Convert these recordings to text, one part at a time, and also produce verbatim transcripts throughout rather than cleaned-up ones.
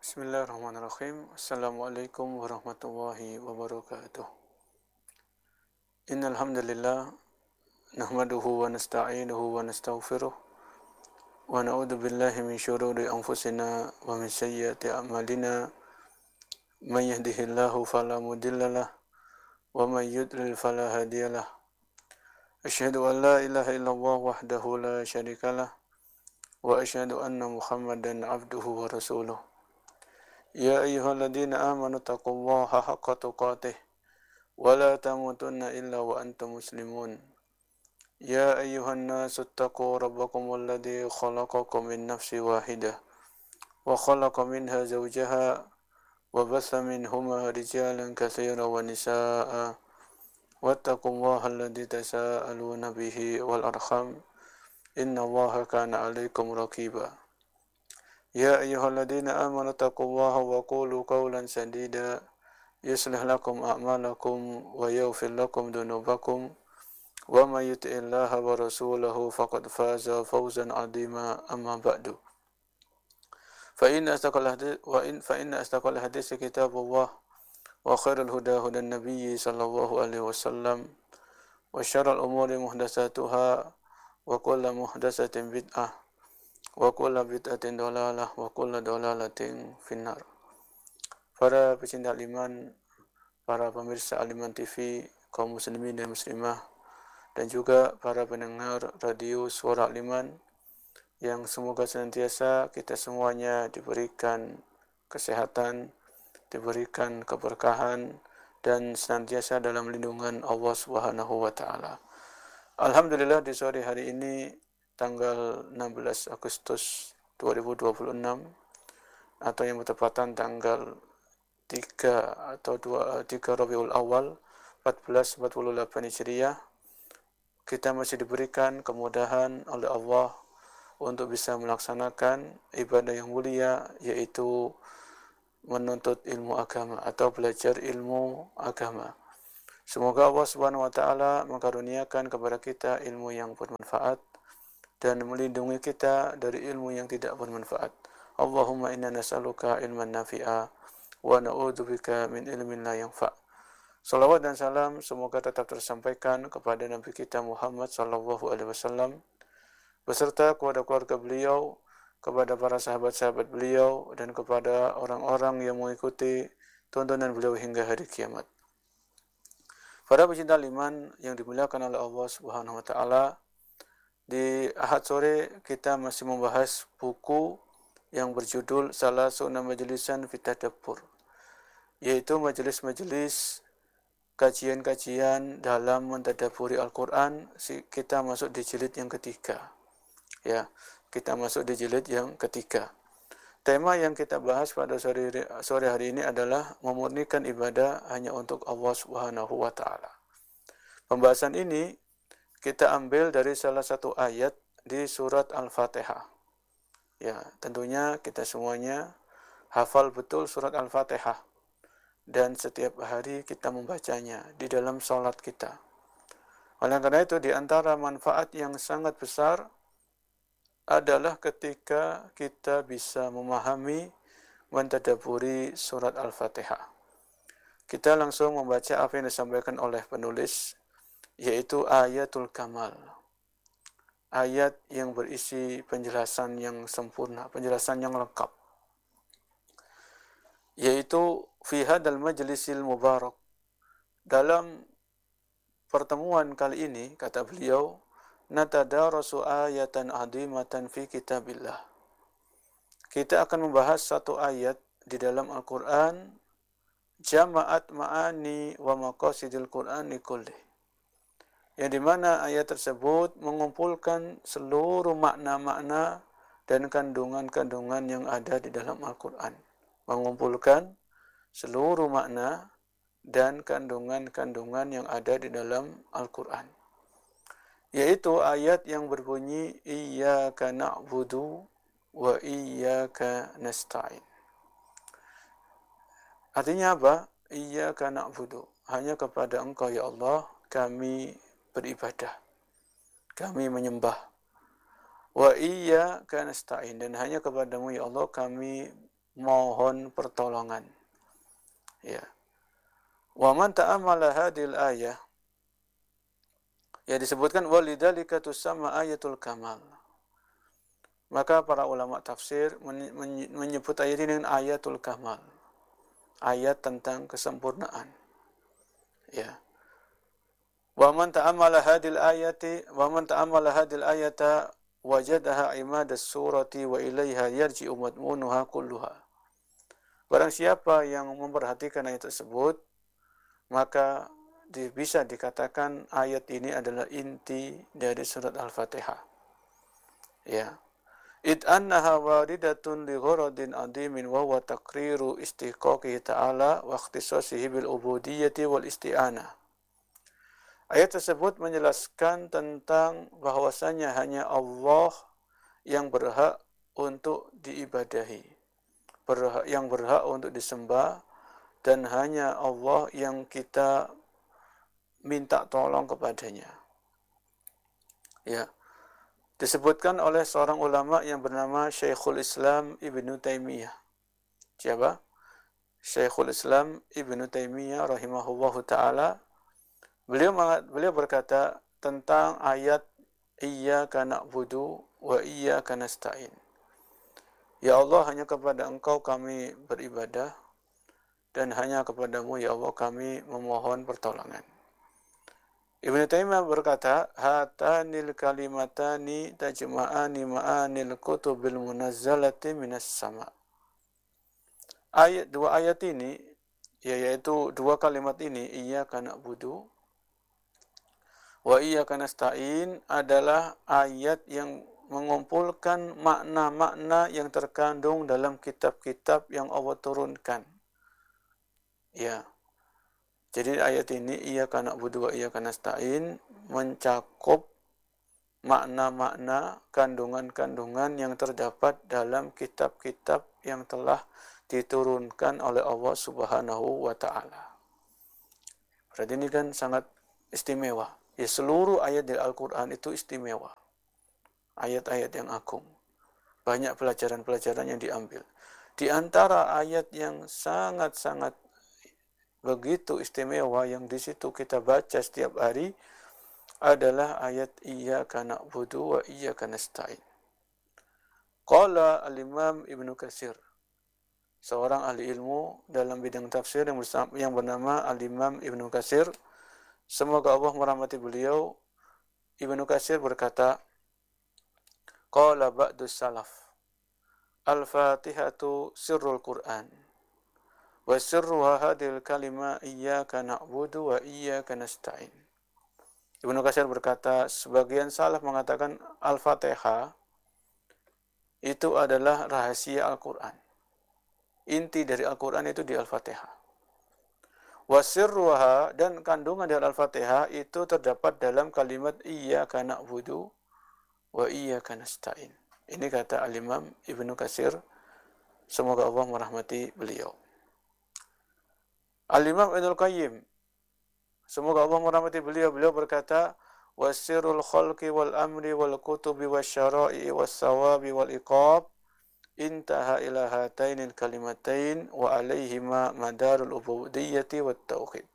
Bismillahirrahmanirrahim. Assalamualaikum warahmatullahi wabarakatuh. Innal hamdalillah nahmaduhu wa nasta'inuhu wa nastaghfiruh wa na'udzu billahi min syururi anfusina wa min sayyiati a'malina. May yahdihillahu fala mudhillalah wa may yudlil fala hadiyalah. Asyhadu an la ilaha illallah wahdahu la syarikalah wa asyhadu anna Muhammadan abduhu wa rasuluh. Ya ayyuhalladzina amanu taqullaha haqqa tuqatih wa la tamutunna illa wa antum muslimun. Ya ayyuhan nasu taqu rabbakumul ladzi khalaqakum min nafsin wahidah wa khalaqa minha zawjaha wa batha minhuma rijalan katsiran wa nisaa'a wattaqullaha alladzi tasaaluna bihi wal arham innallaha kana 'alaikum raqiba. Ya ayyuhalladzina amanu taqullaha wa qulu qawlan sadida yuslih lakum a'malakum wa yaghfir lakum dhunubakum wa may yuti'illaha wa rasulahu faqad faza fawzan 'azima amma ba'du. Fa inna astaqal hadits wa in fa inna astaqal hadits kitabullah wa khairul huda hudan nabiyyi sallallahu alaihi wasallam wa syarrul umuri muhdatsatuha wa kullu muhdatsatin bid'ah wa kullu bid'atin dhalalah wa kullu dhalalatin finnar. Para pecinta Al-Iman, para pemirsa Al-Iman T V, kaum muslimin dan muslimah, dan juga para pendengar radio Suara Al-Iman yang semoga senantiasa kita semuanya diberikan kesehatan, diberikan keberkahan, dan senantiasa dalam lindungan Allah Subhanahu wa taala. Alhamdulillah, di sore hari ini tanggal enam belas Agustus dua ribu dua puluh enam atau yang bertepatan tanggal tiga atau tiga Rabiul Awal seribu empat ratus empat puluh delapan Hijriah, kita masih diberikan kemudahan oleh Allah untuk bisa melaksanakan ibadah yang mulia, yaitu menuntut ilmu agama atau belajar ilmu agama. Semoga Allah Subhanahu wa taala mengaruniakan kepada kita ilmu yang bermanfaat dan melindungi kita dari ilmu yang tidak bermanfaat. Allahumma inna nas'aluka ilman nafi'a wa na'udzubika min ilmin la yanfa'. Salawat dan salam semoga tetap tersampaikan kepada Nabi kita Muhammad sallallahu alaihi wasallam beserta kepada keluarga beliau, kepada para sahabat-sahabat beliau, dan kepada orang-orang yang mengikuti tuntunan beliau hingga hari kiamat. Para pecinta iman yang dimuliakan oleh Allah Subhanahu wa taala, di Ahad sore kita masih membahas buku yang berjudul Salasuna Majlisan fi Tadabbur, yaitu majelis-majelis kajian-kajian dalam mentadaburi Al-Quran. Kita masuk di jilid yang ketiga. Ya, kita masuk di jilid yang ketiga. Tema yang kita bahas pada sore, sore hari ini adalah memurnikan ibadah hanya untuk Allah Subhanahu wa taala. Pembahasan ini kita ambil dari salah satu ayat di surat Al-Fatihah. Ya, tentunya kita semuanya hafal betul surat Al-Fatihah dan setiap hari kita membacanya di dalam salat kita. Oleh karena itu, di antara manfaat yang sangat besar adalah ketika kita bisa memahami, mentadaburi surat Al-Fatihah. Kita langsung membaca apa yang disampaikan oleh penulis, yaitu ayatul kamal, ayat yang berisi penjelasan yang sempurna, penjelasan yang lengkap, yaitu fi hadal majlisil mubarak. Dalam pertemuan kali ini, kata beliau, natadarasu ayatan azimatan fi kitabillah. Kita akan membahas satu ayat di dalam Al-Quran, jama'at ma'ani wa maqasidil Qur'ani kullih, yang dimana ayat tersebut mengumpulkan seluruh makna-makna dan kandungan-kandungan yang ada di dalam Al-Quran. Mengumpulkan seluruh makna dan kandungan-kandungan yang ada di dalam Al-Quran. Yaitu ayat yang berbunyi, Iyyaka na'budu wa iyyaka nasta'in. Artinya apa? Iyyaka na'budu. Hanya kepada Engkau ya Allah kami beribadah, kami menyembah. Wa iyyaka nasta'in, dan hanya kepadamu ya Allah kami mohon pertolongan. Ya. Wa man ta'ammala hadhil ayah, ya disebutkan walidzalika tusamma ayatul kamal. Maka para ulama tafsir menyebut ayat ini dengan ayatul kamal. Ayat tentang kesempurnaan. Ya. Wa man ta'ammala hadhil ayati wa man ta'ammala hadhil ayata wajadaha imadas surati wa ilaiha yarji'u madmunuha kulluha. Barang siapa yang memperhatikan ayat tersebut, maka bisa dikatakan ayat ini adalah inti dari surat Al-Fatihah. Ya. Id annaha waridatun li gharadin adimin wa huwa taqriru istiqaqi ta'ala wa ikhtisasihi bil ubudiyyati wal isti'anah. Ayat tersebut menjelaskan tentang bahwasanya hanya Allah yang berhak untuk diibadahi, berhak, yang berhak untuk disembah, dan hanya Allah yang kita minta tolong kepadanya. Ya, disebutkan oleh seorang ulama yang bernama Syekhul Islam Ibnu Taimiyah. Siapa? Syekhul Islam Ibnu Taimiyah rahimahullahu taala. Beliau beliau berkata tentang ayat iyyaka na'budu wa iyyaka nasta'in. Ya Allah, hanya kepada Engkau kami beribadah dan hanya kepadamu ya Allah kami memohon pertolongan. Ibnu Taimiyah berkata, hatanil kalimatani tajma'ani ma'anil kutubil munazzalati minas sama. Ayat dua ayat ini, yaitu dua kalimat ini, iyyaka na'budu wa iyyaka nasta'in, adalah ayat yang mengumpulkan makna-makna yang terkandung dalam kitab-kitab yang Allah turunkan. Ya. Jadi ayat ini iyyaka na'budu wa iyyaka nasta'in mencakup makna-makna, kandungan-kandungan yang terdapat dalam kitab-kitab yang telah diturunkan oleh Allah Subhanahu wa taala. Berarti ini kan sangat istimewa. Ya, seluruh ayat dari Al-Quran itu istimewa. Ayat-ayat yang agung. Banyak pelajaran-pelajaran yang diambil. Di antara ayat yang sangat-sangat begitu istimewa yang di situ kita baca setiap hari adalah ayat iyyaka na'budu wa iyyaka nasta'in. Qala al-Imam Ibnu Katsir, seorang ahli ilmu dalam bidang tafsir yang, bersama, yang bernama al-Imam Ibnu Katsir, semoga Allah merahmati beliau. Ibnu Katsir berkata, qala ba'dus salaf, al-Fatihatu sirrul Qur'an, wa sirruha hadhil kalima iyyaka na'budu wa iyyaka nasta'in. Ibnu Katsir berkata, sebagian salaf mengatakan Al-Fatihah itu adalah rahasia Al-Quran. Inti dari Al-Quran itu di Al-Fatihah. Wasirruha, dan kandungan dari Al-Fatihah itu terdapat dalam kalimat iyyaka na'budu wa iyyaka nasta'in. Ini kata Al-Imam Ibnu Katsir, semoga Allah merahmati beliau. Al-Imam Ibnul Qayyim, semoga Allah merahmati beliau, beliau berkata, wasirul khalqi wal amri wal kutubi wasyara'i wassawabi wal iqab intaha ila hatainil kalimatain wa alaihima madarul ubudiyyati wat tauhid.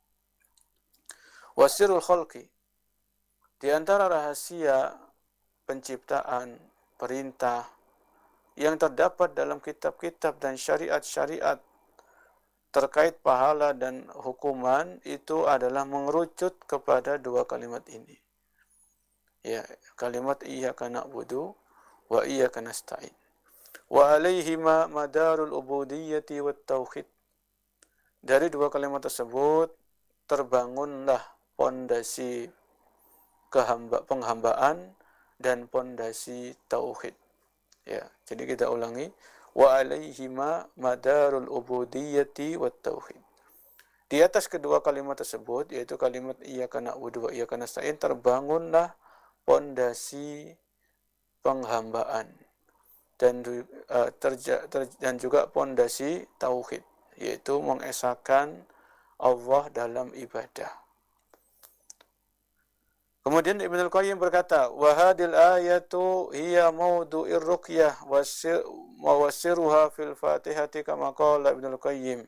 Wasirul khalqi, di antara rahasia penciptaan, perintah yang terdapat dalam kitab-kitab dan syariat-syariat terkait pahala dan hukuman itu adalah mengerucut kepada dua kalimat ini. Ya, kalimat iyyaka na'budu wa iyyaka nasta'in. Wa alaihima madarul ubudiyyati wat tauhid. Dari dua kalimat tersebut terbangunlah pondasi kehamba, penghambaan dan pondasi tauhid. Ya, jadi kita ulangi, wa alaihima madarul ubudiyyati wat tauhid. Di atas kedua kalimat tersebut, yaitu kalimat iyyaka na'budu wa iyyaka nasta'in, terbangunlah pondasi penghambaan dan uh, terja, ter, dan juga pondasi tauhid, yaitu mengesahkan Allah dalam ibadah. Kemudian Ibnu Qayyim berkata, wa hadil ayatu hiya mawdu'ir ruqyah wa wasiruha fil Fatihati kama qala Ibnu Qayyim.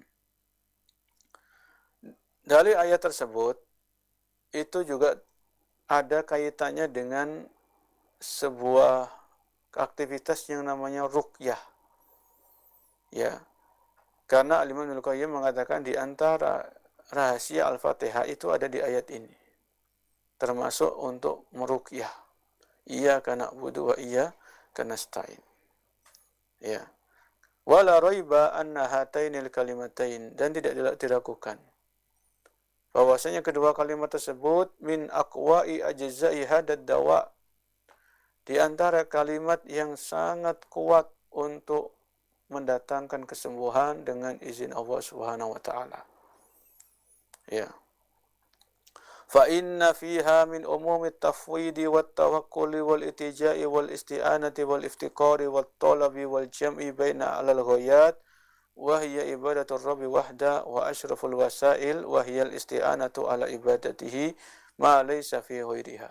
Dari ayat tersebut itu juga ada kaitannya dengan sebuah aktivitas yang namanya ruqyah. Ya. Karena Imam Ibnu Qayyim mengatakan di antara rahasia Al-Fatihah itu ada di ayat ini. Termasuk untuk meruqyah. Iyyaka na'budu wa iyyaka nasta'in. Ya. Wala raiba anna hatainil kalimatain, dan tidak diragukan bahwasanya kedua kalimat tersebut min aqwa'i ajza'i hadad dawa, di antara kalimat yang sangat kuat untuk mendatangkan kesembuhan dengan izin Allah Subhanahu wa taala. Ya. Fa inna fiha min umumi tafwidi wat tawakkuli wal itija'i wal isti'anati wal iftiqari wat talabi wal jam'i baina alal ghayat wa hiya ibadatur rabbi wahda wa asyraful wasail wa hiya al isti'anatu ala ibadatihi ma laysa fi ghairiha.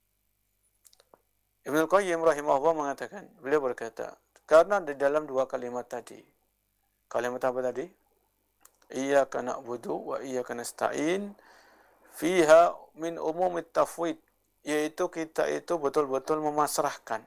Ibnu Qayyim rahimahullah mengatakan, beliau berkata, karena di dalam dua kalimat tadi, kalimat apa tadi? Iyyaka na'budu wa iyyaka nasta'in, fiha min umumit tafwid, yaitu kita itu betul-betul memasrahkan,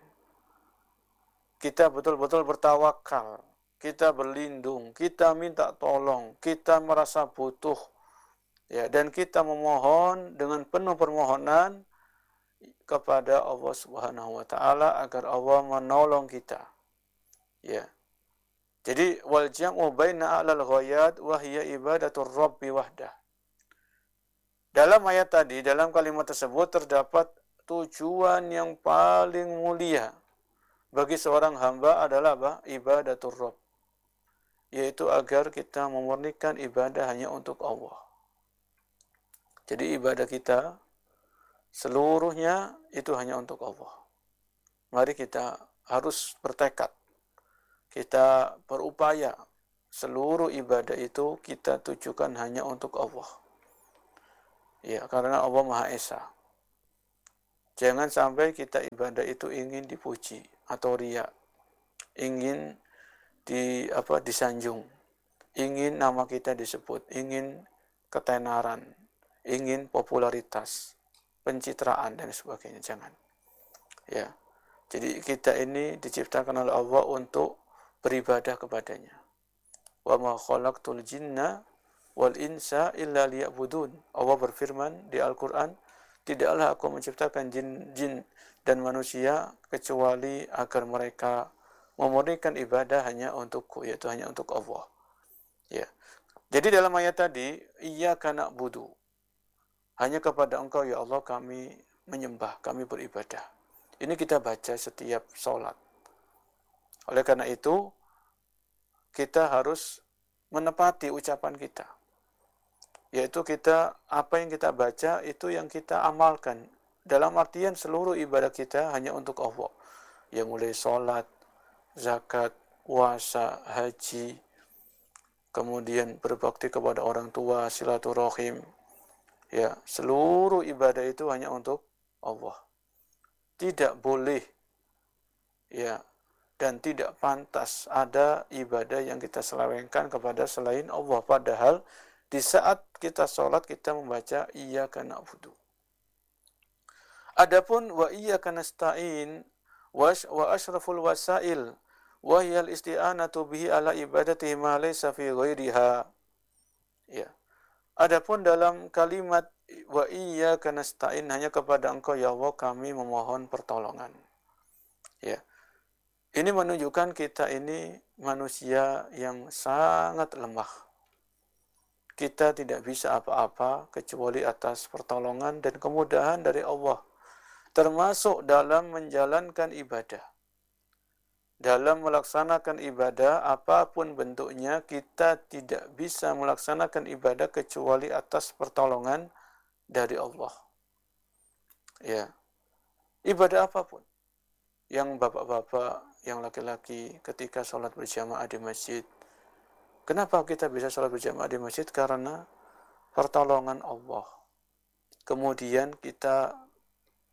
kita betul-betul bertawakal, kita berlindung, kita minta tolong, kita merasa butuh, ya, dan kita memohon dengan penuh permohonan kepada Allah Subhanahu wa taala agar Allah menolong kita. Ya. Jadi wal jam'u baina a'lal ghayat wa hiya ibadatur rabbi wahdah. Dalam ayat tadi, dalam kalimat tersebut terdapat tujuan yang paling mulia bagi seorang hamba adalah apa? Ibadatur Rabb. Yaitu agar kita memurnikan ibadah hanya untuk Allah. Jadi ibadah kita seluruhnya itu hanya untuk Allah. Mari kita harus bertekad. Kita berupaya seluruh ibadah itu kita tujukan hanya untuk Allah. Ya, karena Allah Maha Esa. Jangan sampai kita ibadah itu ingin dipuji atau riya, ingin di apa disanjung, ingin nama kita disebut, ingin ketenaran, ingin popularitas, pencitraan dan sebagainya. Jangan. Ya. Jadi kita ini diciptakan oleh Allah untuk beribadah kepadanya. Wa ma khalaqtul jinna wal insa illa liya'budun. Allah berfirman di Al-Quran, tidaklah aku menciptakan jin, jin dan manusia kecuali agar mereka memurnikan ibadah hanya untukku, yaitu hanya untuk Allah. Ya. Jadi dalam ayat tadi, iyyaka na'budu, hanya kepada Engkau ya Allah kami menyembah, kami beribadah. Ini kita baca setiap sholat. Oleh karena itu, kita harus menepati ucapan kita. Yaitu kita, apa yang kita baca, itu yang kita amalkan. Dalam artian seluruh ibadah kita hanya untuk Allah. Yang mulai sholat, zakat, puasa, haji, kemudian berbakti kepada orang tua, silaturahim. Ya, seluruh ibadah itu hanya untuk Allah. Tidak boleh, ya, dan tidak pantas ada ibadah yang kita selewengkan kepada selain Allah. Padahal di saat kita sholat kita membaca iyyaka na'budu. Adapun wa iyyaka nasta'in wa asyraful wasail wa hiyal isti'anatu bihi ala ibadatihi ma laysa fi ghairiha. Ya. Adapun dalam kalimat wa iyyaka nasta'in, hanya kepada Engkau ya Allah kami memohon pertolongan. Ya. Ini menunjukkan kita ini manusia yang sangat lemah. Kita tidak bisa apa-apa kecuali atas pertolongan dan kemudahan dari Allah. Termasuk dalam menjalankan ibadah. Dalam melaksanakan ibadah, apapun bentuknya, kita tidak bisa melaksanakan ibadah kecuali atas pertolongan dari Allah. Ya. Ibadah apapun. Yang bapak-bapak, yang laki-laki ketika sholat berjamaah di masjid. Kenapa kita bisa sholat berjamaah di masjid? Karena pertolongan Allah. Kemudian kita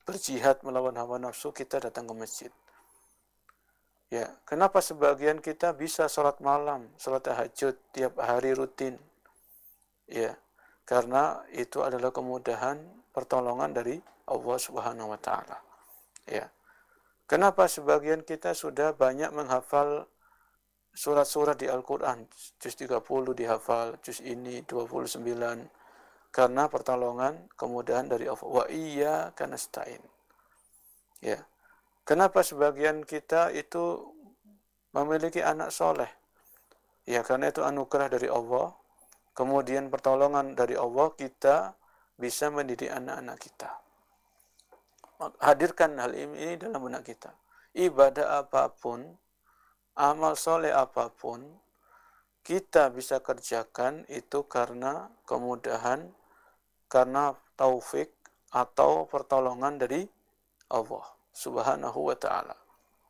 berjihad melawan hawa nafsu, kita datang ke masjid. Ya, kenapa sebagian kita bisa sholat malam, sholat tahajud tiap hari rutin? Ya, karena itu adalah kemudahan pertolongan dari Allah Subhanahu wa taala. Ya. Kenapa sebagian kita sudah banyak menghafal surat-surat di Al-Qur'an, juz tiga puluh dihafal, juz ini dua puluh sembilan, karena pertolongan kemudahan dari Allah. Wa iyyaka nasta'in. Ya. Kenapa sebagian kita itu memiliki anak soleh? Ya, karena itu anugerah dari Allah. Kemudian pertolongan dari Allah, kita bisa mendidik anak-anak kita. Hadirkan hal ini dalam benak kita. Ibadah apapun, amal soleh apapun, kita bisa kerjakan itu karena kemudahan, karena taufik atau pertolongan dari Allah Subhanahu wa ta'ala.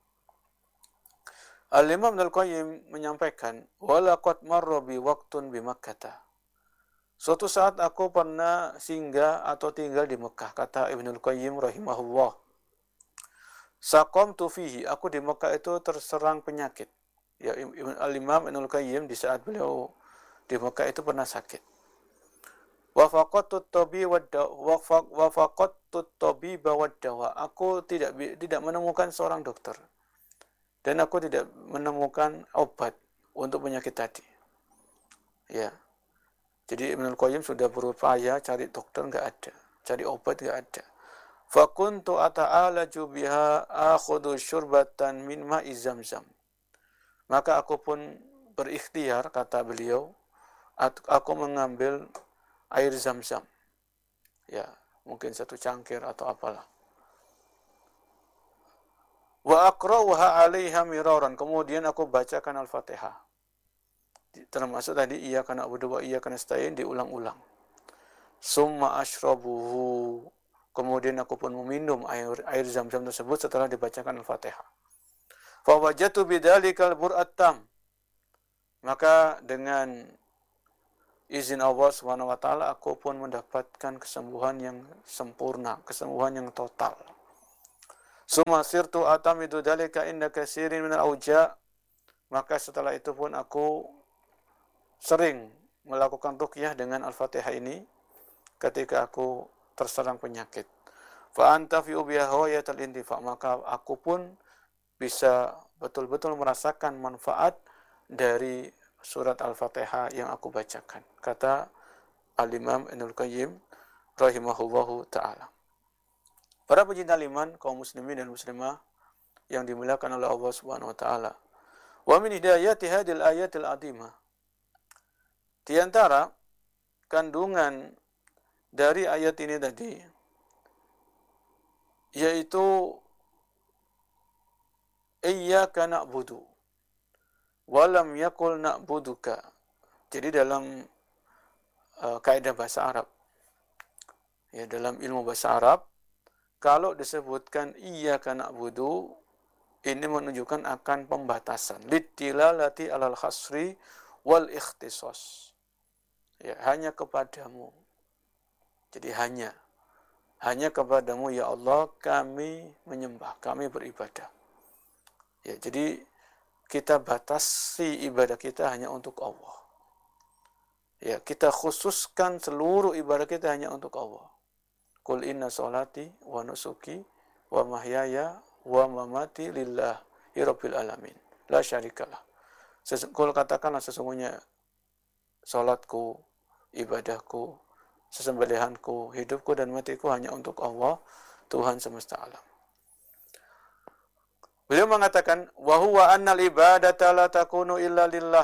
Al-Imam Ibnul Qayyim menyampaikan, walaqad marra bi waqtun bi Makkah. Suatu saat aku pernah singgah atau tinggal di Mekah, kata Ibnul Qayyim rahimahullah. Saqamtu fihi, aku di Mekah itu terserang penyakit. Ya, Al-Imam Ibnul Qayyim di saat beliau di Mekah itu pernah sakit. Wa faqattu tabiba wa faqattu tabiba wad dawa. Aku tidak tidak menemukan seorang dokter. Dan aku tidak menemukan obat untuk penyakit tadi. Ya. Jadi Ibnul Qayyim sudah berupaya cari dokter, enggak ada. Cari obat, enggak ada. Fakuntu ata'alaju biha akhudhu syurbatan min ma'i zamzam. Maka aku pun berikhtiar, kata beliau, aku mengambil air zam-zam. Ya, mungkin satu cangkir atau apalah. Wa aqra'uha 'alaiha miraran. Kemudian aku bacakan Al-Fatihah. Termasuk tadi iyyaka na'budu wa iyyaka nasta'in diulang-ulang. Summa ashrabuhu. Kemudian aku pun meminum air air zam-zam tersebut setelah dibacakan Al-Fatihah. Fa wajadtu bidzalikal bur'at tam. Maka dengan izin Allah Subhanahu wa taala aku pun mendapatkan kesembuhan yang sempurna, kesembuhan yang total. Summa sirtu atamidu dzalika inda katsirin minal auja. Maka setelah itu pun aku sering melakukan ruqyah dengan Al-Fatihah ini ketika aku terserang penyakit. Fa antafi'u biha ghayatal intifa. Maka aku pun bisa betul-betul merasakan manfaat dari surat Al-Fatihah yang aku bacakan. Kata Al-Imam Ibnul Qayyim rahimahullahu ta'ala. Para pecinta iman, kaum muslimin dan muslimah yang dimuliakan oleh Allah Subhanahu wa taala. Wa min hidayati hadhil ayatil azimah. Di antara kandungan dari ayat ini tadi yaitu iyyaka na'budu wa lam yaqul na'buduka. Jadi dalam uh, kaidah bahasa Arab, ya, dalam ilmu bahasa Arab, kalau disebutkan iyyaka na'budu, ini menunjukkan akan pembatasan. Littilalati alal khasri wal ikhtisas. Ya, hanya kepadamu. Jadi hanya. Hanya kepadamu ya Allah kami menyembah, kami beribadah. Ya, jadi kita batasi ibadah kita hanya untuk Allah. Ya, kita khususkan seluruh ibadah kita hanya untuk Allah. Qul inna sholati wa nusuki wa mahyaya wa mamati lillahi rabbil alamin. La syarikalah. Qul katakanlah sesungguhnya salatku, ibadahku, sesembelihanku, hidupku dan matiku hanya untuk Allah, Tuhan semesta alam. Beliau mengatakan wa huwa annal ibadata la takunu illa lillah.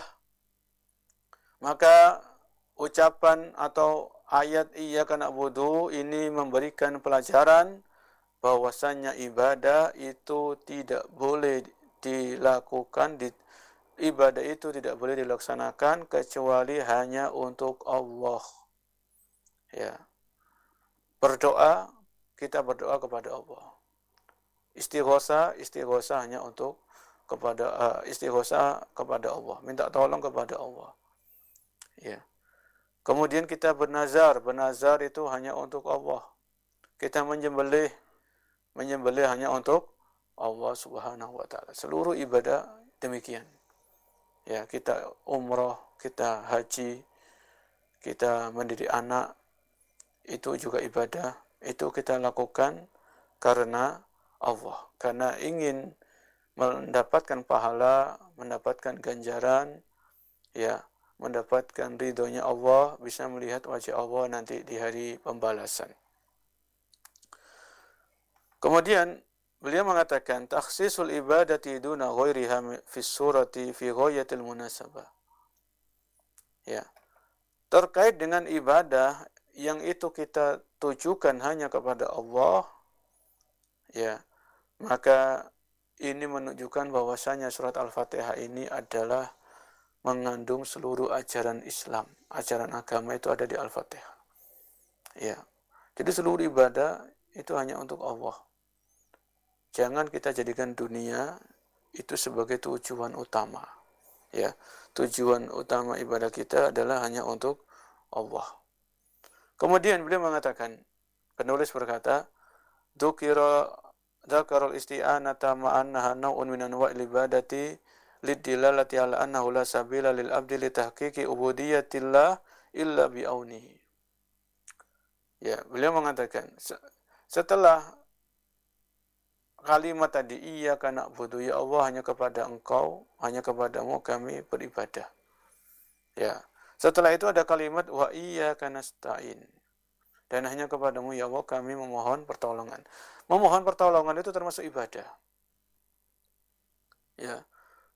Maka ucapan atau ayat iyyaka na'budu ini memberikan pelajaran bahwasannya ibadah itu tidak boleh dilakukan, di, ibadah itu tidak boleh dilaksanakan kecuali hanya untuk Allah. Ya. Berdoa, kita berdoa kepada Allah. Istighosa, istighosa hanya untuk kepada uh, istighosa kepada Allah, minta tolong kepada Allah. Ya. Kemudian kita bernazar, bernazar itu hanya untuk Allah. Kita menyembelih, menyembelih hanya untuk Allah Subhanahu wa taala. Seluruh ibadah demikian. Ya, kita umroh, kita haji, kita mendidik anak, itu juga ibadah. Itu kita lakukan karena Allah, karena ingin mendapatkan pahala, mendapatkan ganjaran, ya, mendapatkan ridhonya Allah, bisa melihat wajah Allah nanti di hari pembalasan. Kemudian beliau mengatakan takhsisul ibadati duna ghairiha fi surati fi ghayatil munasabah. Ya. Terkait dengan ibadah yang itu kita tujukan hanya kepada Allah, ya, maka ini menunjukkan bahwasanya surat Al-Fatihah ini adalah mengandung seluruh ajaran Islam. Ajaran agama itu ada di Al-Fatihah. Ya. Jadi seluruh ibadah itu hanya untuk Allah. Jangan kita jadikan dunia itu sebagai tujuan utama. Ya, tujuan utama ibadah kita adalah hanya untuk Allah. Kemudian beliau mengatakan, penulis berkata, "Dzukira dzakarul isti'anata ma'annaha naw'un min anwa'il ibadati lidilalati ala annahu la sabila lil abdi li tahqiqi ubudiyatillah illa bi'aunihi." Ya, beliau mengatakan setelah kalimat tadi, iyyaka na'budu, ya Allah, hanya kepada Engkau, hanya kepadamu kami beribadah. Ya. Setelah itu ada kalimat wa iyyaka nasta'in. Dan hanya kepadamu ya Allah kami memohon pertolongan. Memohon pertolongan itu termasuk ibadah. Ya.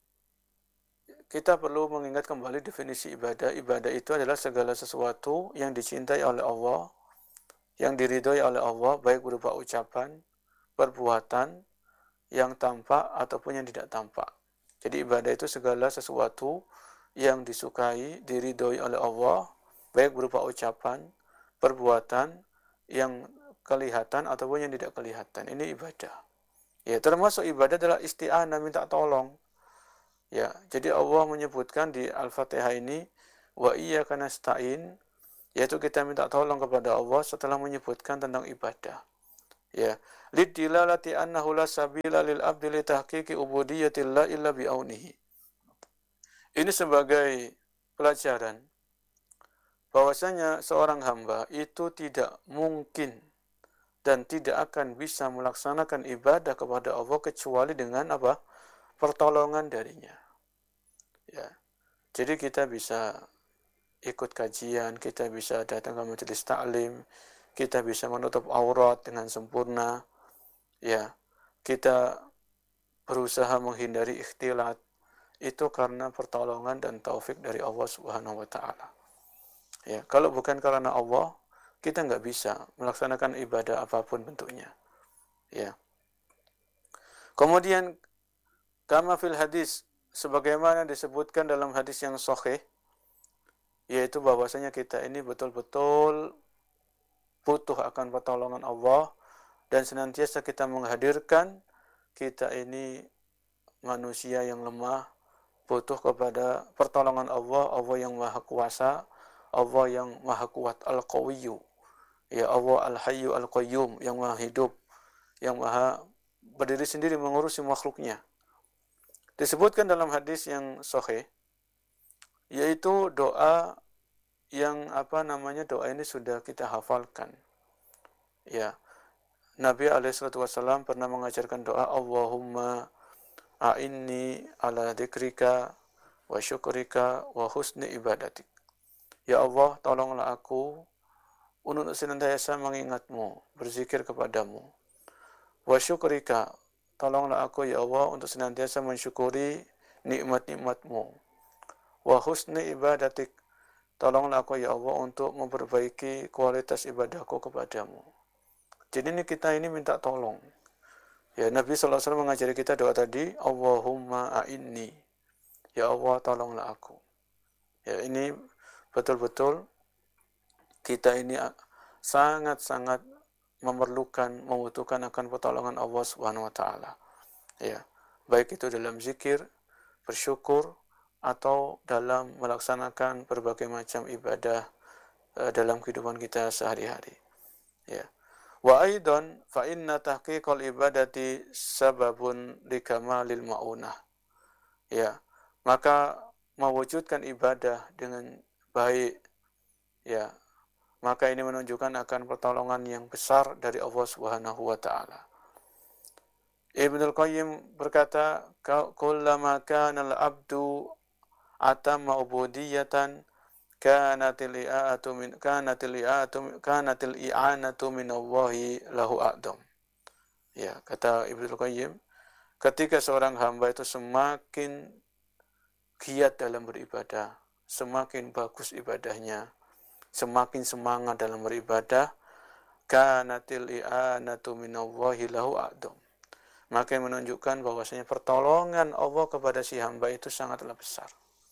Kita perlu mengingat kembali definisi ibadah. Ibadah itu adalah segala sesuatu yang dicintai oleh Allah, yang diridhoi oleh Allah, baik berupa ucapan, perbuatan, yang tampak ataupun yang tidak tampak. Jadi ibadah itu segala sesuatu yang disukai, diridhoi oleh Allah, baik berupa ucapan, perbuatan, yang kelihatan ataupun yang tidak kelihatan. Ini ibadah. Ya, termasuk ibadah adalah isti'anah, minta tolong. Ya, jadi Allah menyebutkan di Al-Fatihah ini wa iyyaka nasta'in, yaitu kita minta tolong kepada Allah setelah menyebutkan tentang ibadah. Ya, lidilalati annahu la sabila lil abdi li tahqiqi ubudiyatillah illa bi'aunihi. Ini sebagai pelajaran bahwasanya seorang hamba itu tidak mungkin dan tidak akan bisa melaksanakan ibadah kepada Allah kecuali dengan apa? Pertolongan darinya. Ya. Jadi kita bisa ikut kajian, kita bisa datang ke majelis taklim, kita bisa menutup aurat dengan sempurna. Ya. Kita berusaha menghindari ikhtilat, itu karena pertolongan dan taufik dari Allah Subhanahu wa taala. Ya, kalau bukan karena Allah, kita nggak bisa melaksanakan ibadah apapun bentuknya. Ya. Kemudian kama fil hadis, sebagaimana disebutkan dalam hadis yang sahih, yaitu bahwasanya kita ini betul-betul butuh akan pertolongan Allah dan senantiasa kita menghadirkan kita ini manusia yang lemah, butuh kepada pertolongan Allah, Allah yang maha kuasa, Allah yang maha kuat, Al-Qawiyyu. Ya Allah Al-Hayyu Al-Qayyum, yang maha hidup, yang maha berdiri sendiri mengurusi makhluknya. Disebutkan dalam hadis yang sahih, yaitu doa yang apa namanya, doa ini sudah kita hafalkan. Ya, Nabi alaihi salatu wasallam pernah mengajarkan doa Allahumma a'inni ala dzikrika wa syukrika wa husni ibadatik. Ya Allah, tolonglah aku untuk senantiasa mengingatmu, berzikir kepadamu. Wa syukrika, tolonglah aku ya Allah untuk senantiasa mensyukuri nikmat-nikmatmu. Wa husni ibadatik, tolonglah aku ya Allah untuk memperbaiki kualitas ibadahku kepadamu. Jadi ini kita ini minta tolong. Ya, Nabi sallallahu alaihi wasallam mengajari kita doa tadi, Allahumma a'inni. Ya Allah, tolonglah aku. Ya, ini betul-betul kita ini sangat-sangat memerlukan, membutuhkan akan pertolongan Allah Subhanahu wa taala. Ya, baik itu dalam zikir, bersyukur, atau dalam melaksanakan berbagai macam ibadah uh, dalam kehidupan kita sehari-hari. Ya. Wa aidan fa inna tahqiqal ibadati sababun likamalil ma'unah. Ya, maka mewujudkan ibadah dengan baik, ya, maka ini menunjukkan akan pertolongan yang besar dari Allah Subhanahu wa taala. Ibnul Qayyim berkata, "Kullama kana al-'abdu atamma ubudiyatan kanatil i'atu min kanatil i'atu kanatil i'anatu min Allahi lahu a'dam." Ya, kata Ibnul Qayyim, ketika seorang hamba itu semakin giat dalam beribadah, semakin bagus ibadahnya, semakin semangat dalam beribadah, kanatil i'anatu min Allahi lahu a'dam. Maka yang menunjukkan bahwasanya pertolongan Allah kepada si hamba itu sangatlah besar.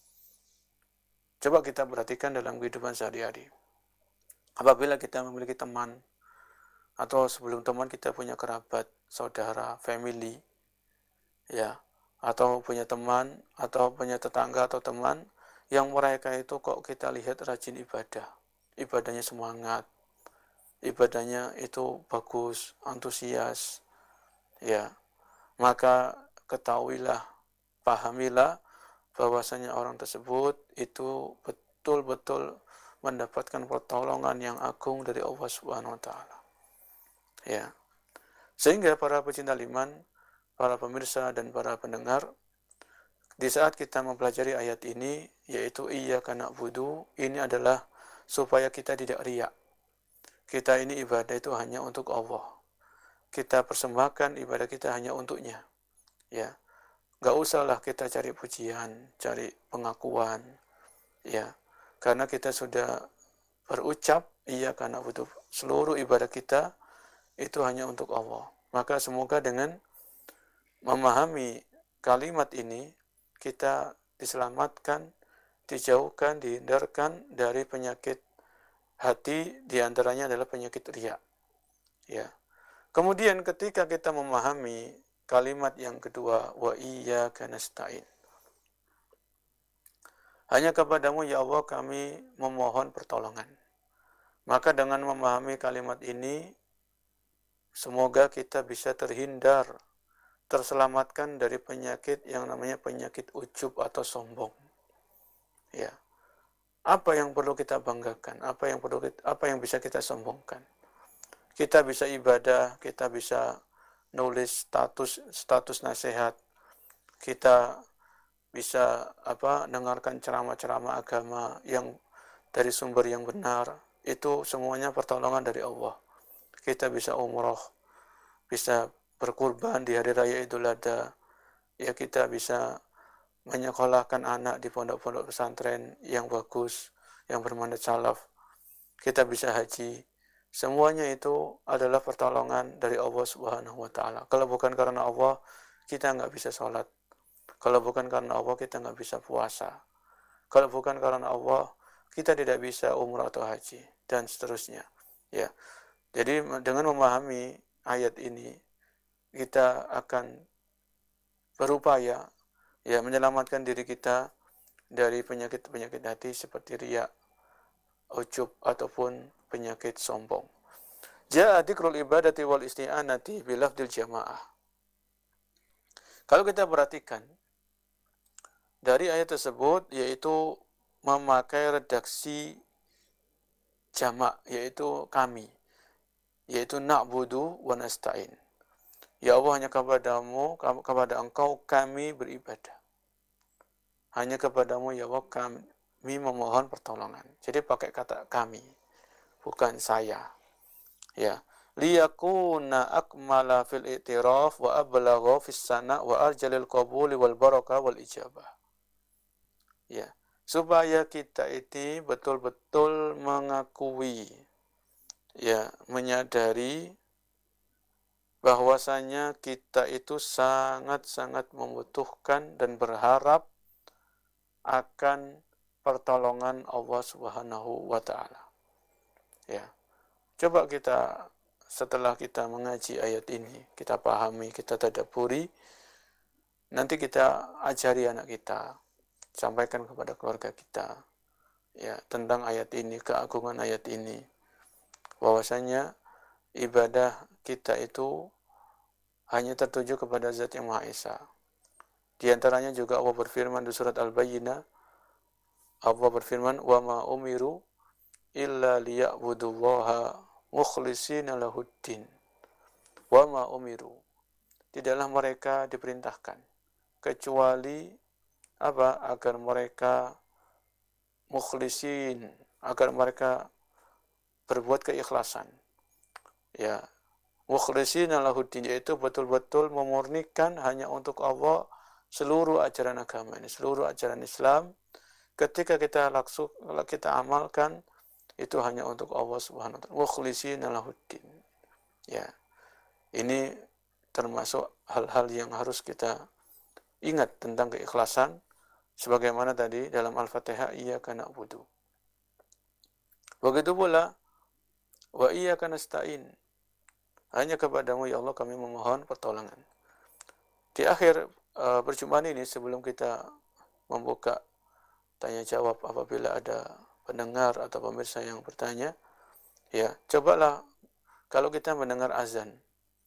Coba kita perhatikan dalam kehidupan sehari-hari. Apabila kita memiliki teman, atau sebelum teman kita punya kerabat, saudara, family, ya, atau punya teman, atau punya tetangga atau teman, yang mereka itu kok kita lihat rajin ibadah, ibadahnya semangat, ibadahnya itu bagus, antusias, ya, maka ketahuilah, pahamilah bahwasanya orang tersebut itu betul-betul mendapatkan pertolongan yang agung dari Allah Subhanahu wa taala. Ya. Sehingga para pecinta iman, para pemirsa dan para pendengar, di saat kita mempelajari ayat ini, yaitu iyyaka na'budu, ini adalah supaya kita tidak riya. Kita ini ibadah itu hanya untuk Allah. Kita persembahkan ibadah kita hanya untuknya, ya. Gak usahlah kita cari pujian, cari pengakuan, ya. Karena kita sudah berucap, iya karena butuh seluruh ibadah kita itu hanya untuk Allah. Maka semoga dengan memahami kalimat ini, kita diselamatkan, dijauhkan, dihindarkan dari penyakit hati, diantaranya adalah penyakit riya, ya. Kemudian ketika kita memahami kalimat yang kedua, wa iyyaka nasta'in, hanya kepadamu ya Allah kami memohon pertolongan. Maka dengan memahami kalimat ini, semoga kita bisa terhindar, terselamatkan dari penyakit yang namanya penyakit ujub atau sombong. Ya. Apa yang perlu kita banggakan? Apa yang perlu kita, apa yang bisa kita sombongkan? Kita bisa ibadah, kita bisa nulis status status nasihat, kita bisa apa dengarkan ceramah-ceramah agama yang dari sumber yang benar, itu semuanya pertolongan dari Allah. Kita bisa umroh, bisa berkurban di hari raya Idul Adha, ya, kita bisa menyekolahkan anak di pondok-pondok pesantren yang bagus, yang bermanhaj salaf, kita bisa haji. Semuanya itu adalah pertolongan dari Allah Subhanahu wa taala. Kalau bukan karena Allah, kita nggak bisa sholat. Kalau bukan karena Allah, kita nggak bisa puasa. Kalau bukan karena Allah, kita tidak bisa umrah atau haji, dan seterusnya. Ya. Jadi dengan memahami ayat ini, kita akan berupaya, ya, menyelamatkan diri kita dari penyakit-penyakit hati seperti riya, ujub, ataupun penyakit sombong. Ja'a dzikrul ibadati wal isti'anati bilafdil jamaah. Kalau kita perhatikan dari ayat tersebut, yaitu memakai redaksi jamak, yaitu kami, yaitu na'budu wa nasta'in. Ya Allah, hanya kepadamu, kepada engkau kami beribadah. Hanya kepadamu ya Allah kami memohon pertolongan. Jadi pakai kata kami, bukan saya. Ya, liyakuna akmala fil i'tiraf wa ablagha fis sana' wa arjalil qabuli wal barakah wal ijabah. Ya, supaya kita ini betul-betul mengakui, ya, menyadari bahwasanya kita itu sangat-sangat membutuhkan dan berharap akan pertolongan Allah Subhanahu wa taala. Ya. Coba kita setelah kita mengaji ayat ini, kita pahami, kita tadabburi, nanti kita ajari anak kita, sampaikan kepada keluarga kita, ya, tentang ayat ini, keagungan ayat ini, bahwasanya ibadah kita itu hanya tertuju kepada Zat yang Maha Esa. Di antaranya juga Allah berfirman di surat Al-Bayyinah, Allah berfirman, "Wa ma umiru illa liya'budullaha mukhlishina lahuddin." Wa ma umiru. Tidaklah mereka diperintahkan kecuali apa? Agar mereka mukhlisin, agar mereka berbuat keikhlasan. Ya, mukhlishina lahuddin yaitu betul-betul memurnikan hanya untuk Allah seluruh ajaran agama ini, seluruh ajaran Islam. Ketika kita laksuk, kita amalkan itu hanya untuk Allah Subhanahu wa taala. Mukhlishina lahuddin. Ya. Ini termasuk hal-hal yang harus kita ingat tentang keikhlasan sebagaimana tadi dalam Al-Fatihah iyyaka na'budu. Begitu pula wa iyyaka nasta'in. Hanya kepadamu ya Allah kami memohon pertolongan. Di akhir uh, perjumpaan ini sebelum kita membuka tanya jawab apabila ada pendengar atau pemirsa yang bertanya, ya, cobalah kalau kita mendengar azan.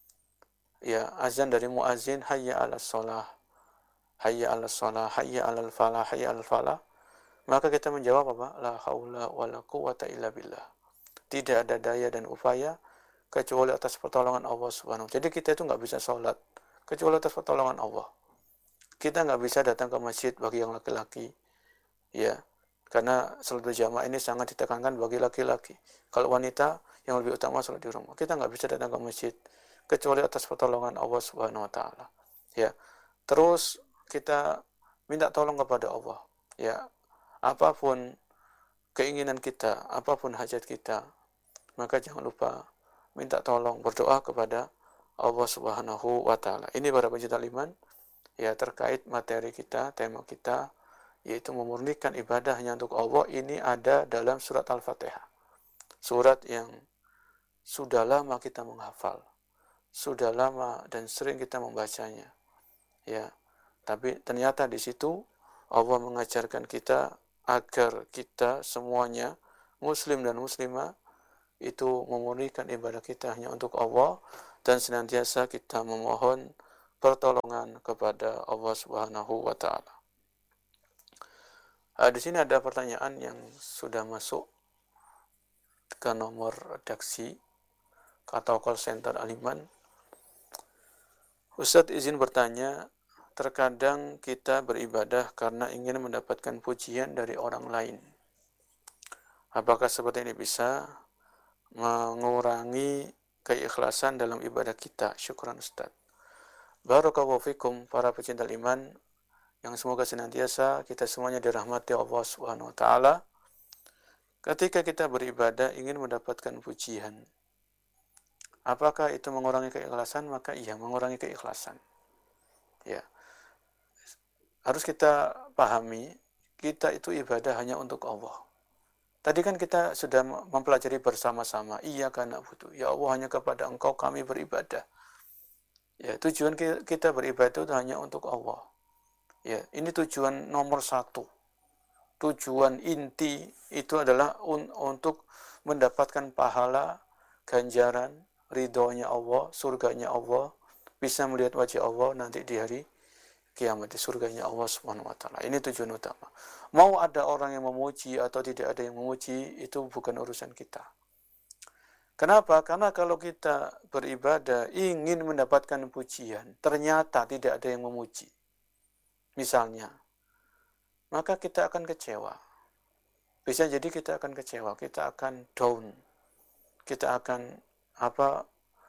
Ya, azan dari muazin hayya 'alas shalah, hayya 'alas shalah, hayya 'alal falah, hayya 'alal falah. Maka kita menjawab apa? La haula wala quwata illa billah. Tidak ada daya dan upaya kecuali atas pertolongan Allah Subhanahu wa taala. Jadi kita itu nggak bisa sholat kecuali atas pertolongan Allah. Kita nggak bisa datang ke masjid bagi yang laki-laki, ya, karena sholat berjamaah ini sangat ditekankan bagi laki-laki. Kalau wanita yang lebih utama sholat di rumah. Kita nggak bisa datang ke masjid kecuali atas pertolongan Allah Subhanahu wa taala. Ya. Terus kita minta tolong kepada Allah. Ya. Apapun keinginan kita, apapun hajat kita, maka jangan lupa minta tolong, berdoa kepada Allah Subhanahu wa taala. Ini para pencinta iman, ya, terkait materi kita, tema kita, yaitu memurnikan ibadah hanya untuk Allah. Ini ada dalam surat Al-Fatihah. Surat yang sudah lama kita menghafal, sudah lama dan sering kita membacanya. Ya, tapi ternyata di situ Allah mengajarkan kita agar kita semuanya, muslim dan muslimah, itu memurnikan ibadah kita hanya untuk Allah dan senantiasa kita memohon pertolongan kepada Allah Subhanahu wa taala. Uh, di sini ada pertanyaan yang sudah masuk ke nomor redaksi atau call center Aliman. Ustadz izin bertanya, terkadang kita beribadah karena ingin mendapatkan pujian dari orang lain. Apakah seperti ini bisa mengurangi keikhlasan dalam ibadah kita? Syukran Ustaz. Barakallahu fikum para pecinta iman yang semoga senantiasa kita semuanya dirahmati Allah Subhanahu wa taala. Ketika kita beribadah ingin mendapatkan pujian, apakah itu mengurangi keikhlasan? Maka iya, mengurangi keikhlasan. Ya. Harus kita pahami, kita itu ibadah hanya untuk Allah. Tadi kan kita sudah mempelajari bersama-sama, iyyaka na'budu, ya Allah hanya kepada Engkau kami beribadah. Ya, tujuan kita beribadah itu hanya untuk Allah. Ya, ini tujuan nomor satu. Tujuan inti itu adalah un- untuk mendapatkan pahala, ganjaran, ridhonya Allah, surganya Allah, bisa melihat wajah Allah nanti di hari kiamat, di surganya Allah Subhanahu wa taala. Ini tujuan utama. Mau ada orang yang memuji atau tidak ada yang memuji, itu bukan urusan kita. Kenapa? Karena kalau kita beribadah ingin mendapatkan pujian, ternyata tidak ada yang memuji, misalnya, maka kita akan kecewa. Bisa jadi kita akan kecewa, kita akan down, kita akan apa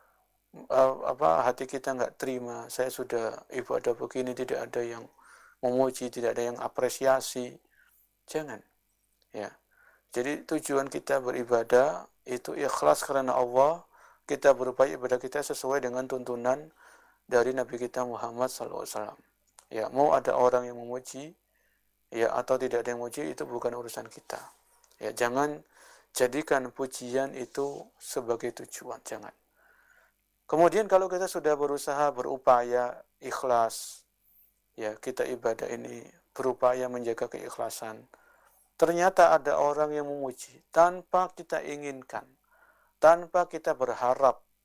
apa hati kita nggak terima. Saya sudah ibadah begini tidak ada yang memuji, tidak ada yang apresiasi. Jangan, ya. Jadi tujuan kita beribadah itu ikhlas karena Allah. Kita berupaya ibadah kita sesuai dengan tuntunan dari Nabi kita Muhammad sallallahu alaihi wasallam. Ya, mau ada orang yang memuji, ya, atau tidak ada yang memuji, itu bukan urusan kita. Ya, jangan jadikan pujian itu sebagai tujuan, jangan. Kemudian kalau kita sudah berusaha, berupaya ikhlas, ya, kita ibadah ini berupaya menjaga keikhlasan, ternyata ada orang yang memuji tanpa kita inginkan, tanpa kita berharap,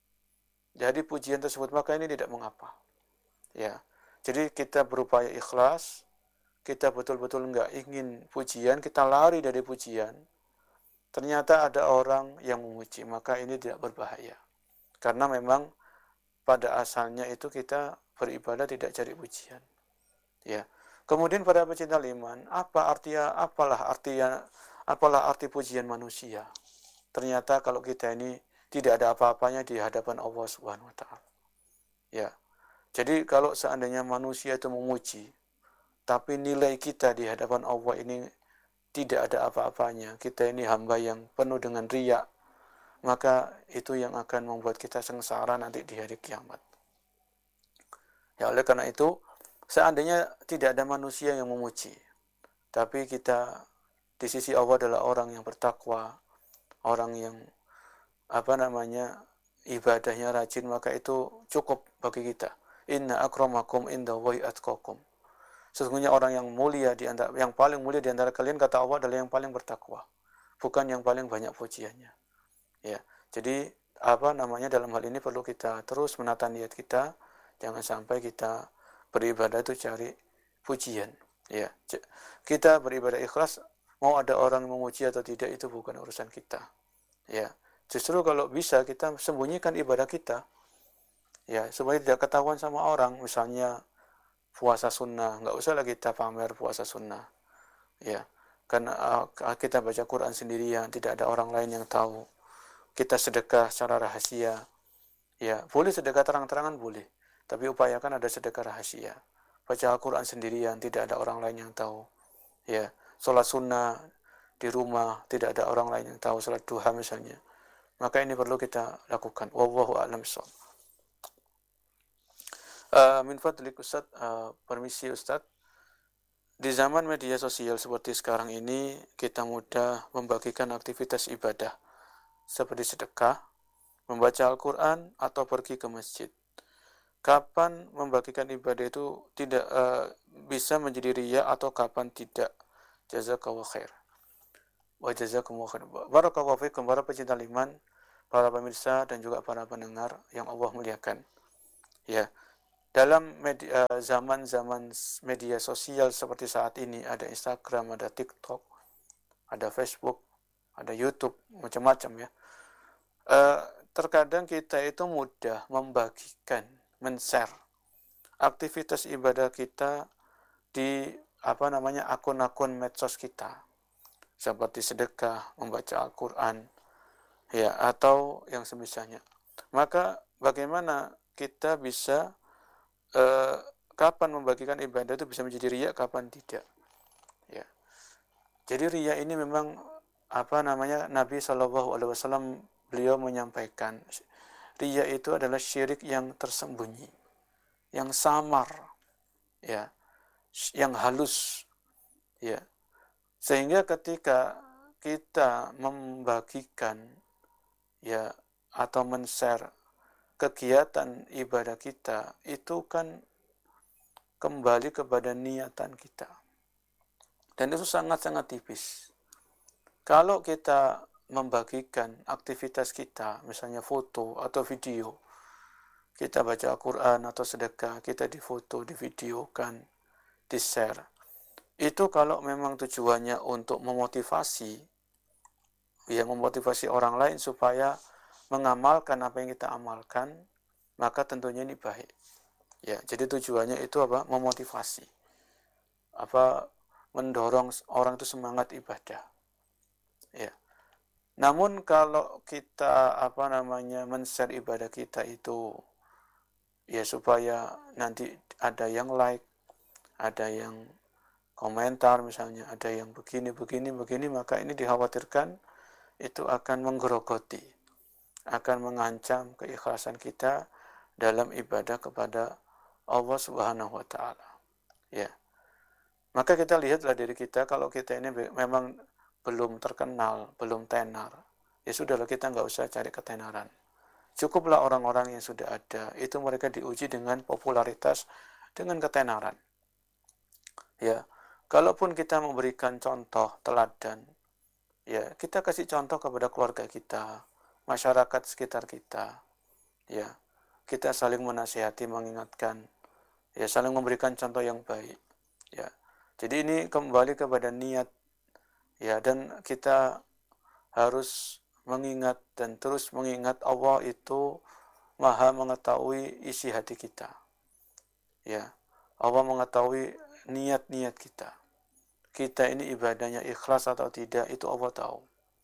jadi pujian tersebut, maka ini tidak mengapa. Ya, jadi kita berupaya ikhlas, kita betul-betul nggak ingin pujian, kita lari dari pujian. Ternyata ada orang yang memuji, maka ini tidak berbahaya. Karena memang pada asalnya itu kita beribadah tidak cari pujian. Ya. Kemudian pada pecinta iman, apa artinya apalah artinya apalah arti pujian manusia? Ternyata kalau kita ini tidak ada apa-apanya di hadapan Allah Subhanahu wa taala. Ya. Jadi kalau seandainya manusia itu memuji, tapi nilai kita di hadapan Allah ini tidak ada apa-apanya, kita ini hamba yang penuh dengan riya, maka itu yang akan membuat kita sengsara nanti di hari kiamat. Ya, oleh karena itu, seandainya tidak ada manusia yang memuji, tapi kita di sisi Allah adalah orang yang bertakwa, orang yang apa namanya ibadahnya rajin, maka itu cukup bagi kita. Inna akramakum indallahi atqakum. Sesungguhnya orang yang mulia di antara yang paling mulia di antara kalian, kata Allah, adalah yang paling bertakwa, bukan yang paling banyak pujiannya. Ya. Jadi apa namanya dalam hal ini perlu kita terus menata niat kita, jangan sampai kita beribadah itu cari pujian. Ya. Kita beribadah ikhlas, mau ada orang memuji atau tidak itu bukan urusan kita. Ya. Justru kalau bisa kita sembunyikan ibadah kita, ya, supaya tidak ketahuan sama orang. Misalnya puasa sunnah, nggak usah lagi kita pamer puasa sunnah, ya, karena uh, kita baca Quran sendirian, tidak ada orang lain yang tahu. Kita sedekah secara rahasia, ya, boleh sedekah terang-terangan boleh, tapi upayakan ada sedekah rahasia. Baca Al-Quran sendirian, tidak ada orang lain yang tahu, ya. Sholat sunnah di rumah, tidak ada orang lain yang tahu, sholat duha misalnya, maka ini perlu kita lakukan. Wallahu a'lam bishawab. Uh, min fadlik Ustaz, uh, permisi Ustaz, di zaman media sosial seperti sekarang ini kita mudah membagikan aktivitas ibadah seperti sedekah, membaca Al-Quran, atau pergi ke masjid. Kapan membagikan ibadah itu tidak uh, bisa menjadi riya atau kapan tidak? Jazakallahu khair. Wa jazakumullahu khair. Barakallahu fikum para pecinta iman, para pemirsa dan juga para pendengar yang Allah muliakan. Ya. Dalam media, zaman-zaman media sosial seperti saat ini, ada Instagram, ada TikTok, ada Facebook, ada YouTube, macam-macam ya. E, terkadang kita itu mudah membagikan, men-share aktivitas ibadah kita di apa namanya akun-akun medsos kita, seperti sedekah, membaca Al-Quran, ya, atau yang semisalnya. Maka bagaimana kita bisa Uh, kapan membagikan ibadah itu bisa menjadi riya, kapan tidak, ya. Jadi riya ini memang apa namanya Nabi Shallallahu Alaihi Wasallam beliau menyampaikan riya itu adalah syirik yang tersembunyi, yang samar, ya, yang halus, ya. Sehingga ketika kita membagikan, ya, atau men-share kegiatan ibadah kita, itu kan kembali kepada niatan kita, dan itu sangat-sangat tipis. Kalau kita membagikan aktivitas kita, misalnya foto atau video, kita baca Al-Quran atau sedekah, kita difoto, divideokan, di-share, itu kalau memang tujuannya untuk memotivasi, ya, memotivasi orang lain supaya mengamalkan apa yang kita amalkan, maka tentunya ini baik. Ya, jadi tujuannya itu apa? Memotivasi. Apa mendorong orang itu semangat ibadah. Ya. Namun kalau kita apa namanya men-share ibadah kita itu ya supaya nanti ada yang like, ada yang komentar misalnya, ada yang begini begini begini, maka ini dikhawatirkan itu akan menggerogoti, akan mengancam keikhlasan kita dalam ibadah kepada Allah Subhanahu wa taala. Ya. Maka kita lihatlah diri kita, kalau kita ini memang belum terkenal, belum tenar, ya sudahlah, kita nggak usah cari ketenaran. Cukuplah orang-orang yang sudah ada, itu mereka diuji dengan popularitas, dengan ketenaran. Ya. Kalaupun kita memberikan contoh teladan, ya, kita kasih contoh kepada keluarga kita, masyarakat sekitar kita, ya. kita saling menasihati, mengingatkan, ya saling memberikan contoh yang baik. Ya, jadi ini kembali kepada niat, ya, dan kita harus mengingat dan terus mengingat Allah itu Maha mengetahui isi hati kita. Ya, Allah mengetahui niat-niat kita. Kita ini ibadahnya ikhlas atau tidak itu Allah tahu.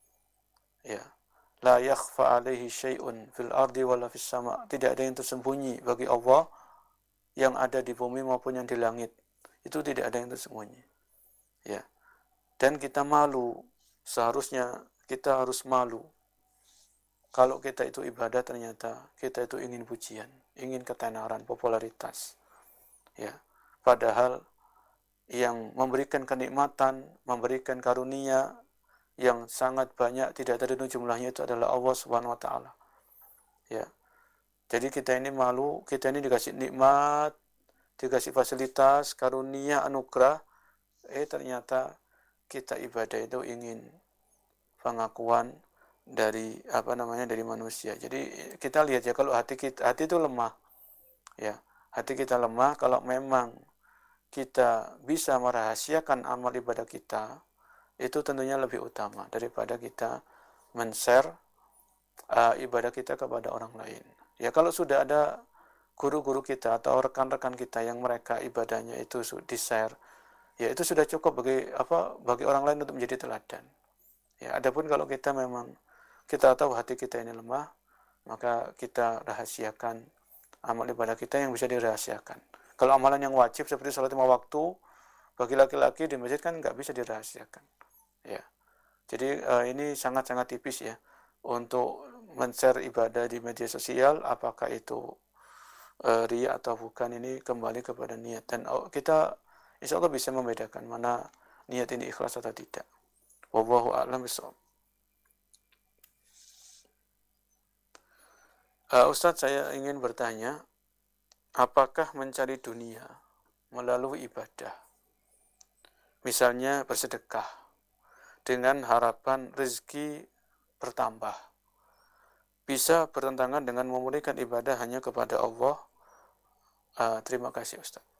Ya, la yakhfa alaihi syai'un fil ardi wala fis sama. Tidak ada yang tersembunyi bagi Allah yang ada di bumi maupun yang di langit. Itu tidak ada yang tersembunyi. Ya. Dan kita malu, seharusnya kita harus malu. Kalau kita itu ibadah ternyata kita itu ingin pujian, ingin ketenaran, popularitas. Ya. Padahal yang memberikan kenikmatan, memberikan karunia yang sangat banyak, tidak terhitung jumlahnya, itu adalah Allah Subhanahu wa taala. Ya. Jadi kita ini malu, kita ini dikasih nikmat, dikasih fasilitas, karunia, anugerah, eh ternyata kita ibadah itu ingin pengakuan dari apa namanya dari manusia. Jadi kita lihat ya, kalau hati kita, hati itu lemah. Ya, hati kita lemah. Kalau memang kita bisa merahasiakan amal ibadah kita, itu tentunya lebih utama daripada kita men-share uh, ibadah kita kepada orang lain. Ya, kalau sudah ada guru-guru kita atau rekan-rekan kita yang mereka ibadahnya itu di-share, ya itu sudah cukup bagi apa bagi orang lain untuk menjadi teladan. Ya, adapun kalau kita memang kita tahu hati kita ini lemah, maka kita rahasiakan amal ibadah kita yang bisa dirahasiakan. Kalau amalan yang wajib seperti sholat lima waktu bagi laki-laki di masjid kan nggak bisa dirahasiakan. Ya, jadi uh, ini sangat-sangat tipis ya untuk men-share ibadah di media sosial, apakah itu uh, riya atau bukan, ini kembali kepada niat, dan uh, kita insya Allah bisa membedakan mana niat ini ikhlas atau tidak. Wallahu a'lam bishawab. Uh, Ustadz, saya ingin bertanya, apakah mencari dunia melalui ibadah, misalnya bersedekah, dengan harapan rezeki bertambah, bisa bertentangan dengan memulihkan ibadah hanya kepada Allah? Uh, terima kasih Ustaz.